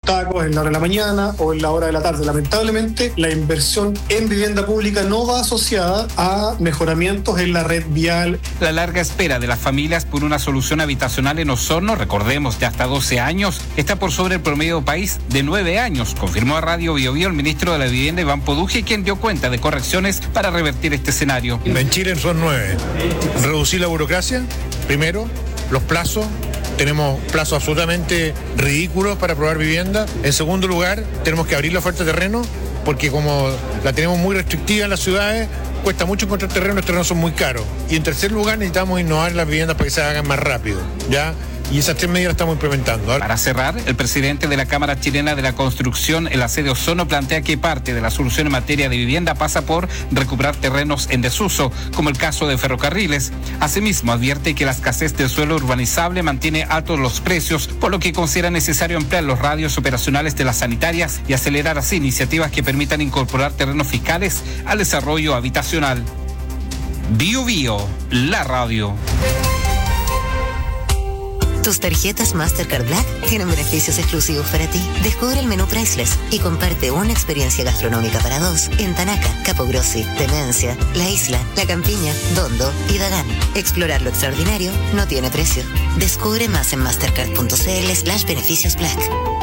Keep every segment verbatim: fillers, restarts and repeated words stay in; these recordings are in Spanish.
tacos en la hora de la mañana o en la hora de la tarde. Lamentablemente, la inversión en vivienda pública no va asociada a mejoramientos en la red vial. La larga espera de las familias por una solución habitacional en Osorno, recordemos, de hasta doce años, está por sobre el promedio país de nueve años, confirmó a Radio Bio Bio el ministro de la Vivienda, Iván Poduje, quien dio cuenta de correcciones para revertir este escenario. En Chile son nueve. Reducir la burocracia, primero, los plazos. Tenemos plazos absolutamente ridículos para aprobar vivienda. En segundo lugar, tenemos que abrir la oferta de terreno, porque como la tenemos muy restrictiva en las ciudades, cuesta mucho encontrar terreno, los terrenos son muy caros. Y en tercer lugar, necesitamos innovar en las viviendas para que se hagan más rápido, ¿ya? Y esas tres medidas las estamos implementando. Para cerrar, el presidente de la Cámara Chilena de la Construcción, en la sede Osorno, plantea que parte de la solución en materia de vivienda pasa por recuperar terrenos en desuso, como el caso de ferrocarriles. Asimismo, advierte que la escasez del suelo urbanizable mantiene altos los precios, por lo que considera necesario ampliar los radios operacionales de las sanitarias y acelerar así iniciativas que permitan incorporar terrenos fiscales al desarrollo habitacional. Bio Bio, la radio. Tus tarjetas Mastercard Black tienen beneficios exclusivos para ti. Descubre el menú Priceless y comparte una experiencia gastronómica para dos en Tanaca, Capogrossi, Temencia, La Isla, La Campiña, Dondo y Dagán. Explorar lo extraordinario no tiene precio. Descubre más en mastercard.cl slash beneficios black.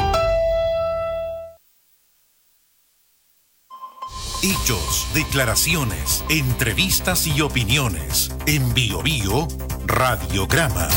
Hechos, declaraciones, entrevistas y opiniones. En Bio Bio, Radiograma.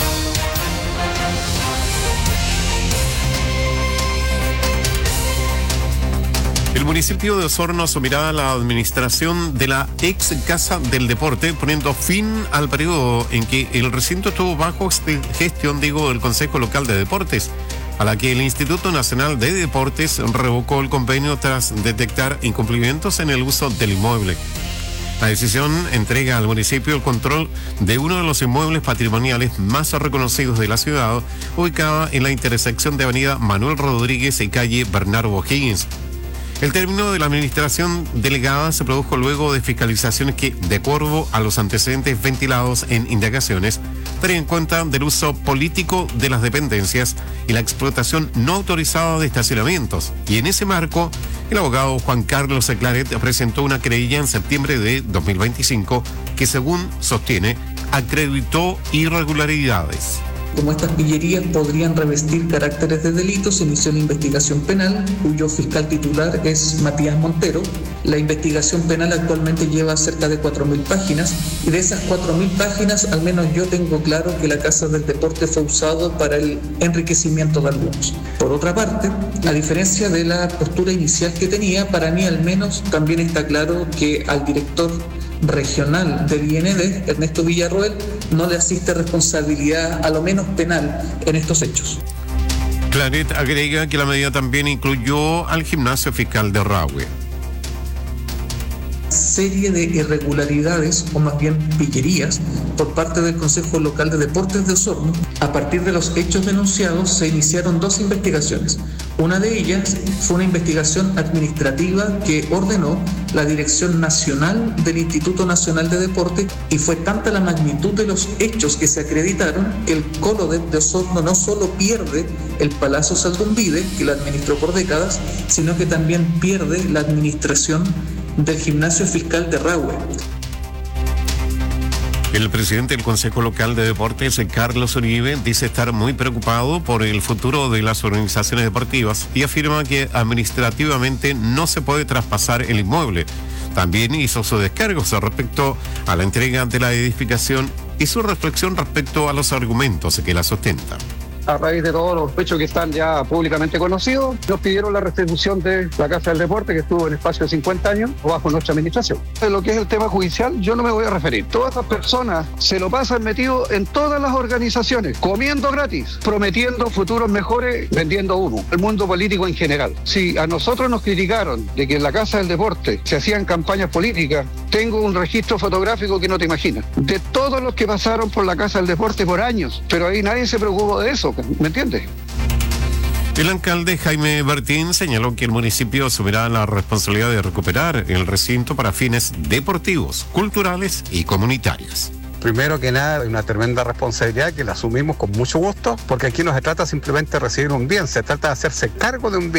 El municipio de Osorno asumirá la administración de la ex Casa del Deporte, poniendo fin al periodo en que el recinto estuvo bajo gestión, digo, del Consejo Local de Deportes, a la que el Instituto Nacional de Deportes revocó el convenio tras detectar incumplimientos en el uso del inmueble. La decisión entrega al municipio el control de uno de los inmuebles patrimoniales más reconocidos de la ciudad, ubicada en la intersección de Avenida Manuel Rodríguez y calle Bernardo O'Higgins. El término de la administración delegada se produjo luego de fiscalizaciones que, de acuerdo a los antecedentes ventilados en indagaciones, tenían en cuenta del uso político de las dependencias y la explotación no autorizada de estacionamientos. Y en ese marco, el abogado Juan Carlos Eclaret presentó una querella en septiembre de dos mil veinticinco que, según sostiene, acreditó irregularidades. Como estas pillerías podrían revestir caracteres de delito, se inició la investigación penal, cuyo fiscal titular es Matías Montero. La investigación penal actualmente lleva cerca de cuatro mil páginas, y de esas cuatro mil páginas, al menos yo tengo claro que la Casa del Deporte fue usado para el enriquecimiento de algunos. Por otra parte, a diferencia de la postura inicial que tenía, para mí al menos también está claro que al director regional del I N D, Ernesto Villarroel, no le asiste responsabilidad, a lo menos penal, en estos hechos. Claret agrega que la medida también incluyó al gimnasio fiscal de Rahue. Serie de irregularidades, o más bien pillerías, por parte del Consejo Local de Deportes de Osorno. A partir de los hechos denunciados se iniciaron dos investigaciones. Una de ellas fue una investigación administrativa que ordenó la Dirección Nacional del Instituto Nacional de Deporte, y fue tanta la magnitud de los hechos que se acreditaron que el Colodet de Osorno no solo pierde el Palacio Saldumbide, que lo administró por décadas, sino que también pierde la administración del gimnasio fiscal de Rahue. El presidente del Consejo Local de Deportes, Carlos Uribe, dice estar muy preocupado por el futuro de las organizaciones deportivas y afirma que administrativamente no se puede traspasar el inmueble. También hizo su descargo respecto a la entrega de la edificación y su reflexión respecto a los argumentos que la sustentan. A raíz de todos los hechos que están ya públicamente conocidos, nos pidieron la restitución de la Casa del Deporte, que estuvo en espacio de cincuenta años bajo nuestra administración. En lo que es el tema judicial, yo no me voy a referir. Todas estas personas se lo pasan metido en todas las organizaciones, comiendo gratis, prometiendo futuros mejores, vendiendo humo. El mundo político en general. Si a nosotros nos criticaron de que en la Casa del Deporte se hacían campañas políticas, tengo un registro fotográfico que no te imaginas, de todos los que pasaron por la Casa del Deporte por años, pero ahí nadie se preocupó de eso. ¿Me entiendes? El alcalde Jaime Bertín señaló que el municipio asumirá la responsabilidad de recuperar el recinto para fines deportivos, culturales y comunitarios. Primero que nada, hay una tremenda responsabilidad que la asumimos con mucho gusto, porque aquí no se trata simplemente de recibir un bien, se trata de hacerse cargo de un bien.